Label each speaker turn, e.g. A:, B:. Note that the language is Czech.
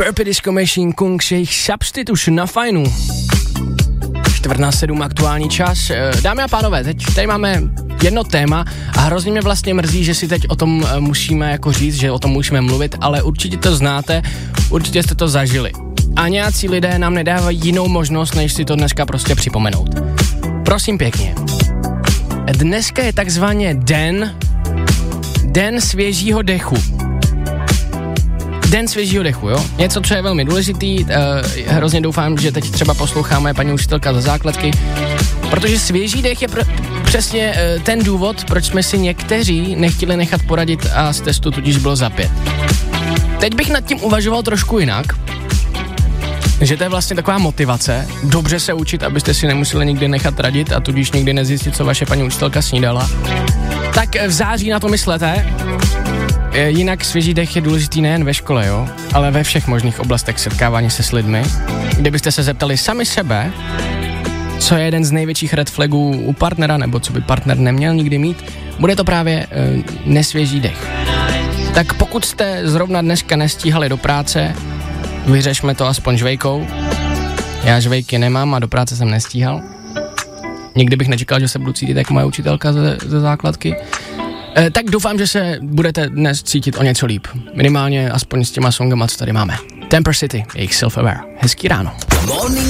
A: Purple Disco Machine Kungs, jejich Substitution na Fajnu. 6:45 aktuální čas. Dámy a pánové, teď tady máme jedno téma a hrozně mě vlastně mrzí, že si teď o tom musíme jako říct, že o tom musíme mluvit, ale určitě to znáte, určitě jste to zažili. A nějací lidé nám nedávají jinou možnost, než si to dneska prostě připomenout. Prosím pěkně. Dneska je takzvaně den svěžího dechu. Den svěžího dechu, jo? Něco, co je velmi důležitý, hrozně doufám, že teď třeba posloucháme paní učitelka za základky, protože svěží dech je přesně ten důvod, proč jsme si někteří nechtěli nechat poradit a z testu tudíž bylo za 5. Teď bych nad tím uvažoval trošku jinak, že to je vlastně taková motivace, dobře se učit, abyste si nemuseli nikdy nechat radit a tudíž nikdy nezjistit, co vaše paní učitelka snídala. Tak v září na to myslete. Jinak svěží dech je důležitý nejen ve škole, jo, ale ve všech možných oblastech setkávání se s lidmi. Kdybyste se zeptali sami sebe, co je jeden z největších red flagů u partnera, nebo co by partner neměl nikdy mít, bude to právě nesvěží dech. Tak pokud jste zrovna dneska nestíhali do práce, vyřešme to aspoň žvejkou. Já žvejky nemám a do práce jsem nestíhal. Nikdy bych nečekal, že se budu cítit jako moje učitelka ze základky. Tak doufám, že se budete dnes cítit o něco líp. Minimálně aspoň s těma songama, co tady máme. Temper City, jejich Self-Aware. Hezký ráno.